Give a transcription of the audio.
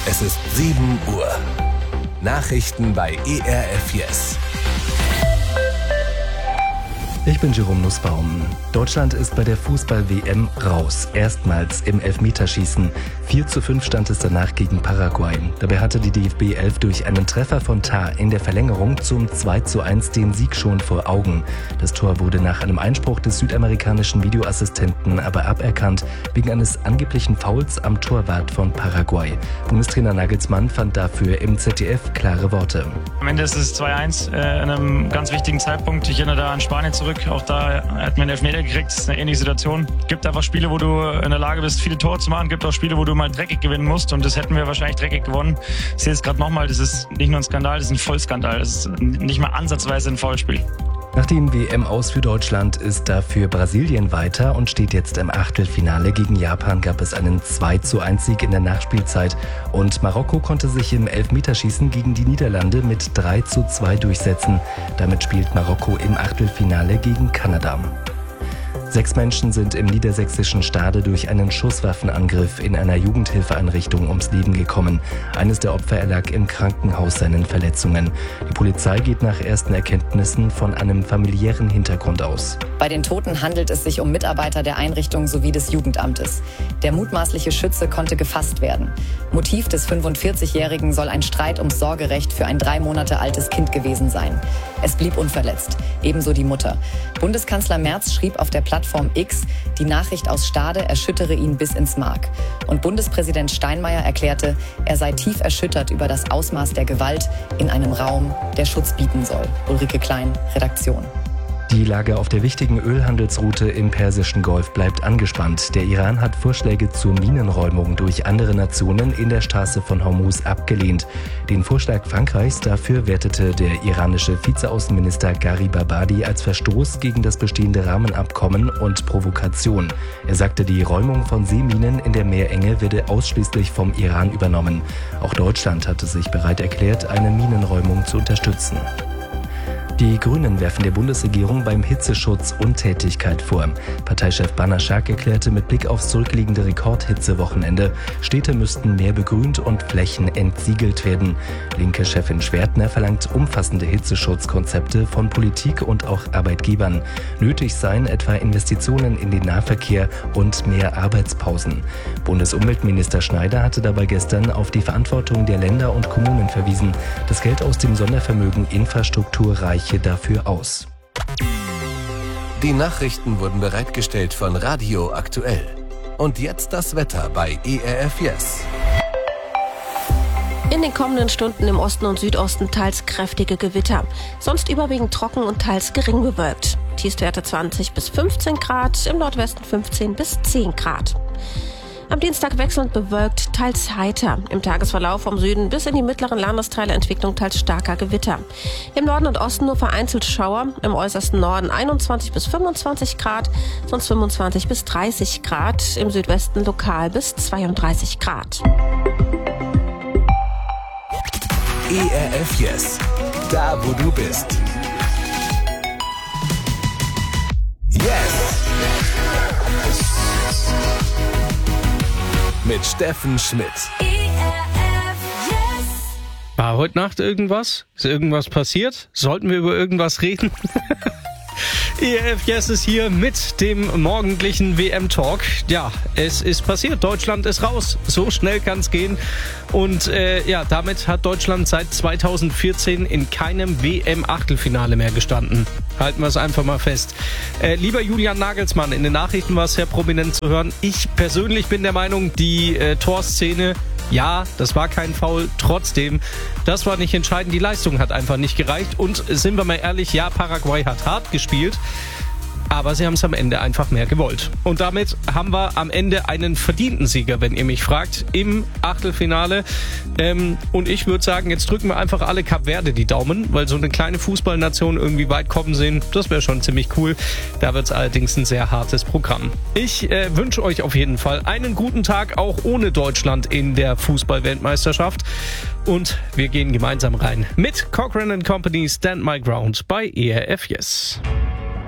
Es ist 7 Uhr. Nachrichten bei ERF Yes. Ich bin Jerome Nussbaum. Deutschland ist bei der Fußball-WM raus. Erstmals im Elfmeterschießen. 4:5 stand es danach gegen Paraguay. Dabei hatte die DFB 11 durch einen Treffer von Tah in der Verlängerung zum 2:1 den Sieg schon vor Augen. Das Tor wurde nach einem Einspruch des südamerikanischen Videoassistenten aber aberkannt, wegen eines angeblichen Fouls am Torwart von Paraguay. Bundestrainer Nagelsmann fand dafür im ZDF klare Worte. Am Ende ist es 2:1 in einem ganz wichtigen Zeitpunkt. Ich erinnere da an Spanien zurück. Auch da hat man einen Elfmeter gekriegt. Das ist eine ähnliche Situation. Es gibt einfach Spiele, wo du in der Lage bist, viele Tore zu machen. Es gibt auch Spiele, wo du mal dreckig gewinnen musst. Und das hätten wir wahrscheinlich dreckig gewonnen. Ich sehe es gerade nochmal. Das ist nicht nur ein Skandal, das ist ein Vollskandal. Das ist nicht mal ansatzweise ein Foulspiel. Nach dem WM-Aus für Deutschland ist dafür Brasilien weiter und steht jetzt im Achtelfinale. Gegen Japan gab es einen 2:1-Sieg in der Nachspielzeit und Marokko konnte sich im Elfmeterschießen gegen die Niederlande mit 3:2 durchsetzen. Damit spielt Marokko im Achtelfinale gegen Kanada. 6 Menschen sind im niedersächsischen Stade durch einen Schusswaffenangriff in einer Jugendhilfeeinrichtung ums Leben gekommen. Eines der Opfer erlag im Krankenhaus seinen Verletzungen. Die Polizei geht nach ersten Erkenntnissen von einem familiären Hintergrund aus. Bei den Toten handelt es sich um Mitarbeiter der Einrichtung sowie des Jugendamtes. Der mutmaßliche Schütze konnte gefasst werden. Motiv des 45-Jährigen soll ein Streit ums Sorgerecht für ein 3 Monate altes Kind gewesen sein. Es blieb unverletzt, ebenso die Mutter. Bundeskanzler Merz schrieb auf der Plattform X, die Nachricht aus Stade erschüttere ihn bis ins Mark. Und Bundespräsident Steinmeier erklärte, er sei tief erschüttert über das Ausmaß der Gewalt in einem Raum, der Schutz bieten soll. Ulrike Klein, Redaktion. Die Lage auf der wichtigen Ölhandelsroute im Persischen Golf bleibt angespannt. Der Iran hat Vorschläge zur Minenräumung durch andere Nationen in der Straße von Hormuz abgelehnt. Den Vorschlag Frankreichs dafür wertete der iranische Vizeaußenminister Garib Abadi als Verstoß gegen das bestehende Rahmenabkommen und Provokation. Er sagte, die Räumung von Seeminen in der Meerenge werde ausschließlich vom Iran übernommen. Auch Deutschland hatte sich bereit erklärt, eine Minenräumung zu unterstützen. Die Grünen werfen der Bundesregierung beim Hitzeschutz Untätigkeit vor. Parteichef Banaschak erklärte mit Blick aufs zurückliegende Rekordhitzewochenende, Städte müssten mehr begrünt und Flächen entsiegelt werden. Linke Chefin Schwertner verlangt umfassende Hitzeschutzkonzepte von Politik und auch Arbeitgebern. Nötig seien etwa Investitionen in den Nahverkehr und mehr Arbeitspausen. Bundesumweltminister Schneider hatte dabei gestern auf die Verantwortung der Länder und Kommunen verwiesen. Das Geld aus dem Sondervermögen Infrastruktur reiche dafür aus. Die Nachrichten wurden bereitgestellt von Radio Aktuell. Und jetzt das Wetter bei ERF Yes. In den kommenden Stunden im Osten und Südosten teils kräftige Gewitter. Sonst überwiegend trocken und teils gering bewölkt. Tiefstwerte 20 bis 15 Grad, im Nordwesten 15 bis 10 Grad. Am Dienstag wechselnd bewölkt, teils heiter. Im Tagesverlauf vom Süden bis in die mittleren Landesteile Entwicklung teils starker Gewitter. Im Norden und Osten nur vereinzelt Schauer. Im äußersten Norden 21 bis 25 Grad, sonst 25 bis 30 Grad. Im Südwesten lokal bis 32 Grad. ERF Yes. Da, wo du bist. Yes! Mit Steffen Schmidt. War heute Nacht irgendwas? Ist irgendwas passiert? Sollten wir über irgendwas reden? ERF Yes ist hier mit dem morgendlichen WM-Talk. Ja, es ist passiert. Deutschland ist raus. So schnell kann es gehen. Und damit hat Deutschland seit 2014 in keinem WM-Achtelfinale mehr gestanden. Halten wir es einfach mal fest. Lieber Julian Nagelsmann, in den Nachrichten war es sehr prominent zu hören. Ich persönlich bin der Meinung, die Torszene, ja, das war kein Foul. Trotzdem, das war nicht entscheidend. Die Leistung hat einfach nicht gereicht. Und sind wir mal ehrlich, ja, Paraguay hat hart gespielt. Aber sie haben es am Ende einfach mehr gewollt. Und damit haben wir am Ende einen verdienten Sieger, wenn ihr mich fragt, im Achtelfinale. Und ich würde sagen, jetzt drücken wir einfach alle Kap Verde die Daumen, weil so eine kleine Fußballnation irgendwie weit kommen sehen, das wäre schon ziemlich cool. Da wird es allerdings ein sehr hartes Programm. Ich wünsche euch auf jeden Fall einen guten Tag, auch ohne Deutschland in der Fußball-Weltmeisterschaft. Und wir gehen gemeinsam rein mit Cochrane & Company Stand My Ground bei ERF Yes.